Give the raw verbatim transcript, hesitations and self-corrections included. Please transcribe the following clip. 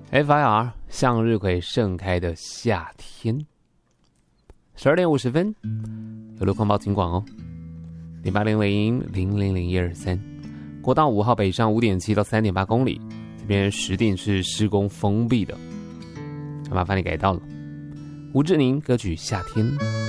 F I R 向日葵盛开的夏天。十二点五十分，有路况报警广哦。零八零零零零零一二三，国道五号北上五点七到三点八公里，这边石碇是施工封闭的，麻烦你改道了。吴志宁歌曲《夏天》。